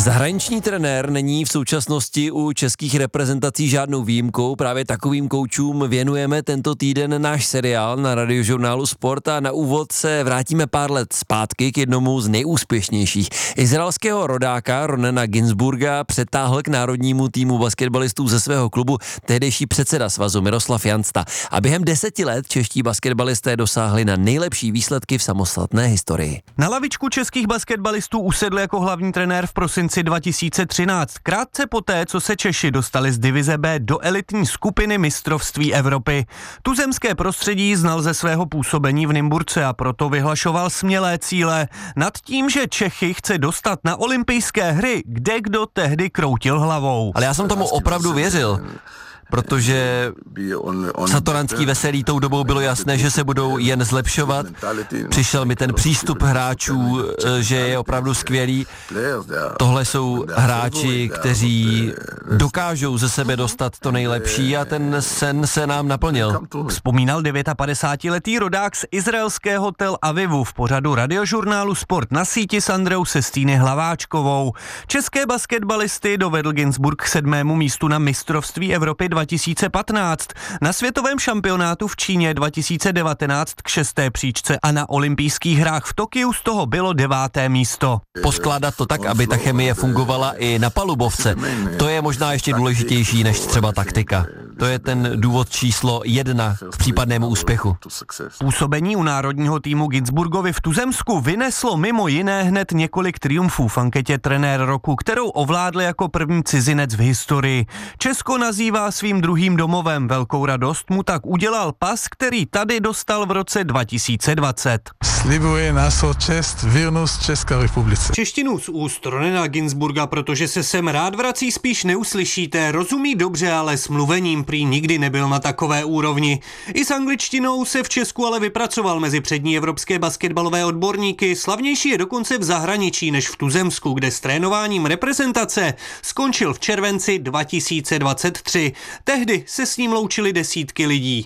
Zahraniční trenér není v současnosti u českých reprezentací žádnou výjimkou. Právě takovým koučům věnujeme tento týden náš seriál na Radiožurnálu Sport a na úvod se vrátíme pár let zpátky k jednomu z nejúspěšnějších. Izraelského rodáka Ronena Ginzburga přetáhl k národnímu týmu basketbalistů ze svého klubu tehdejší předseda svazu Miroslav Jansta. A během 10 let čeští basketbalisté dosáhli na nejlepší výsledky v samostatné historii. Na lavičku českých basketbalistů usedl jako hlavní trenér v prosinci 2013, krátce poté, co se Češi dostali z divize B do elitní skupiny mistrovství Evropy. Tuzemské prostředí znal ze svého působení v Nymburce a proto vyhlašoval smělé cíle nad tím, že Čechy chce dostat na olympijské hry, kde kdo tehdy kroutil hlavou. Ale já jsem tomu opravdu věřil, protože satoranský veselí tou dobou bylo jasné, že se budou jen zlepšovat. Přišel mi ten přístup hráčů, že je opravdu skvělý. Tohle jsou hráči, kteří dokážou ze sebe dostat to nejlepší a ten sen se nám naplnil. Vzpomínal 59letý rodák z izraelského Tel Avivu v pořadu Radiožurnálu Sport na síti s Andreou Sestýny Hlaváčkovou. České basketbalisty dovedl Ginzburg k 7. místu na mistrovství Evropy 2015, na světovém šampionátu v Číně 2019 k 6. příčce a na olympijských hrách v Tokiu z toho bylo 9. místo. Poskládat to tak, aby ta chemie fungovala i na palubovce, to je možná ještě důležitější než třeba taktika. To je ten důvod číslo 1 k případnému úspěchu. Působení u národního týmu Ginzburgovi v tuzemsku vyneslo mimo jiné hned několik triumfů v anketě Trenér roku, kterou ovládl jako první cizinec v historii. Česko nazývá svým druhým domovem. Velkou radost mu tak udělal pas, který tady dostal v roce 2020. Slibuji na svou čest věrnost České republice. Češtinu z úst Ronena Ginzburga, protože se sem rád vrací, spíš neuslyšíte. Rozumí dobře, ale s mluvením prý nikdy nebyl na takové úrovni. I s angličtinou se v Česku ale vypracoval mezi přední evropské basketbalové odborníky. Slavnější je dokonce v zahraničí než v tuzemsku, kde s trénováním reprezentace skončil v červenci 2023. Tehdy se s ním loučili desítky lidí.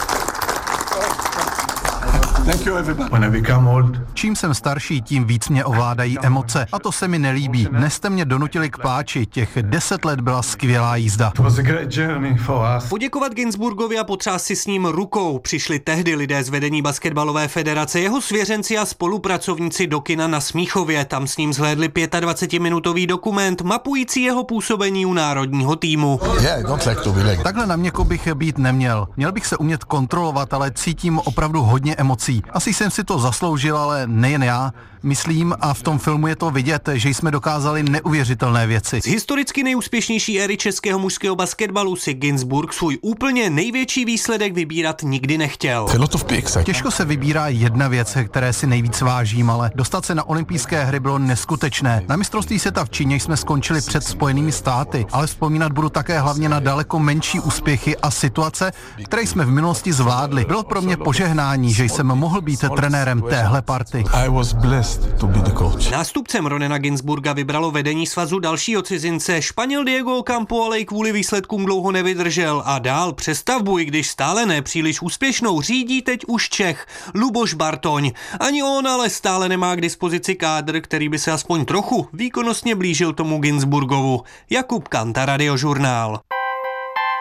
Čím jsem starší, tím víc mě ovládají emoce a to se mi nelíbí. Dnes jste mě donutili k pláči, těch 10 let byla skvělá jízda. Poděkovat Ginzburgovi a potřást si s ním rukou přišli tehdy lidé z vedení basketbalové federace, jeho svěřenci a spolupracovníci do kina na Smíchově. Tam s ním zhlédli 25-minutový dokument mapující jeho působení u národního týmu. Takhle na měko bych být neměl. Měl bych se umět kontrolovat, ale cítím opravdu hodně emocí. Asi jsem si to zasloužil, ale nejen já. Myslím, a v tom filmu je to vidět, že jsme dokázali neuvěřitelné věci. Z historicky nejúspěšnější éry českého mužského basketbalu si Ginzburg svůj úplně největší výsledek vybírat nikdy nechtěl. Těžko se vybírá jedna věc, které si nejvíc vážím, ale dostat se na olympijské hry bylo neskutečné. Na mistrovství světa v Číně jsme skončili před Spojenými státy, ale vzpomínat budu také hlavně na daleko menší úspěchy a situace, které jsme v minulosti zvládli. Bylo pro mě požehnání, že jsem mohl být trenérem téhle party. Nástupcem Ronena Ginzburga vybralo vedení svazu dalšího cizince. Španěl Diego Ocampo ale i kvůli výsledkům dlouho nevydržel a dál přestavbu, i když stále ne příliš úspěšnou, řídí teď už Čech Luboš Bartoň. Ani on ale stále nemá k dispozici kádr, který by se aspoň trochu výkonnostně blížil tomu Ginzburgovu. Jakub Kanta, Radiožurnál.